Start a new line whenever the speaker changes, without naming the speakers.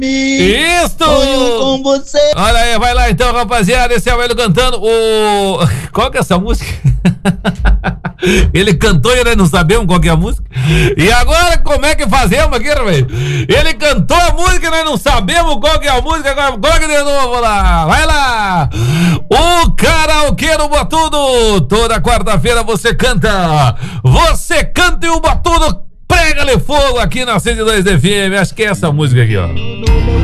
Isso!
Sonho com você.
Olha aí, vai lá então, rapaziada. Esse é o Hélio cantando o... Qual que é essa música? Ele cantou e nós não sabemos qual que é a música. E agora, como é que fazemos aqui, velho? Ele cantou a música e nós não sabemos qual que é a música. Agora, coloca de novo lá. Vai lá. O Karaokê no Botudo. Toda quarta-feira você canta. Você canta e o Botudo prega-lhe fogo aqui na 102 FM. Acho que é essa música aqui, ó.